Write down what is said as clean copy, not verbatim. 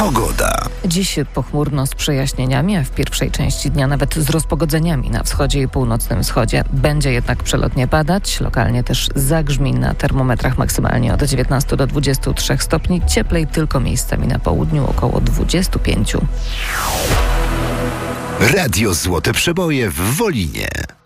Pogoda. Dziś pochmurno z przejaśnieniami, a w pierwszej części dnia nawet z rozpogodzeniami na wschodzie i północnym wschodzie. Będzie jednak przelotnie padać, lokalnie też zagrzmi na termometrach maksymalnie od 19 do 23 stopni, cieplej tylko miejscami na południu około 25. Radio Złote Przeboje w Wolinie.